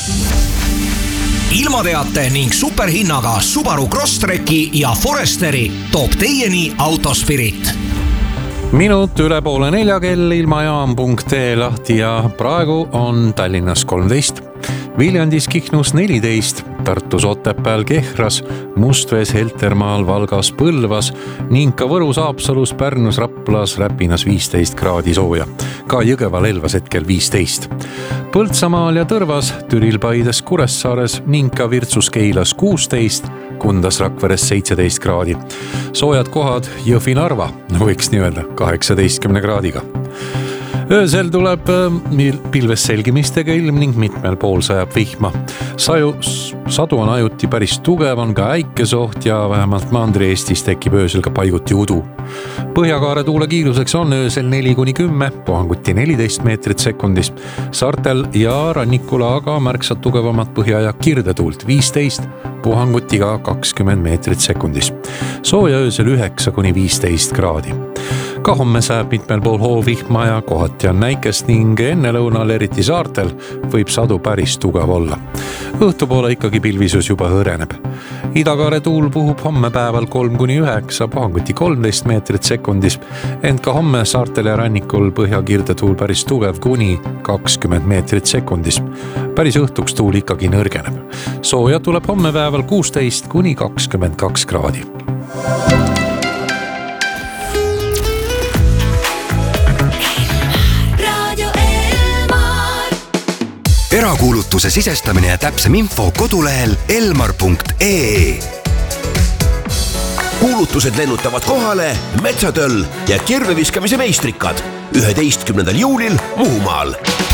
ilmateate ning superhinnaga Subaru Crosstreki ja Foresteri toob teieni Autospirit. Minut üle 3:30 kell ilmajaam.ee lahti ja praegu on Tallinnas 13, Viljandis Kihnus 14, Tartus Otepääl Kehras, Mustvees Heltermaal, Valgas Põlvas ning ka Võrus Haapsalus, Pärnus Raplas, Räpinas 15 kraadi sooja. Ka Jõgeval Elvas hetkel 15. Põltsamaal ja Tõrvas, Türil Paides Kuressaares ning ka Virtsus Keilas 16, Kundas Rakveres 17 kraadi. Soojad kohad Jõhvi Narva, võiks nii öelda, 18 kraadiga. Öösel tuleb pilves selgimistega ilm ning mitmel pool sajab vihma. Sadu on ajuti päris tugev, on ka äikesoht ja vähemalt Mandri-Eestis tekib öösel ka paiguti udu. Põhjakaare tuule kiiruseks on öösel 4-10, puhanguti 14 meetrit sekundis. Saartel ja rannikul aga märksa tugevamat põhja- ja kirdetuult 15, puhanguti ka 20 meetrit sekundis. Sooja öösel 9-15 kraadi. Ka homme sajab mitmel pool hoovihma ja kohati on näikest ning enne lõunal eriti saartel võib sadu päris tugev olla. Õhtupoole ikkagi pilvisus juba hõreneb. Idakaare tuul puhub homme päeval 3-9, puhanguti 13 meetrit sekundis, ent ka homme saartel ja rannikul põhjakirde tuul päris tugev kuni 20 meetrit sekundis. Päris õhtuks tuul ikkagi nõrgeneb. Sooja tuleb homme päeval 16-22 kraadi. Erakuulutuse sisestamine ja täpsem info kodulehel elmar.ee. Kuulutused lennutavad kohale Metsatöll ja kirveviskamise meistrikad 11. juulil Muhumaal.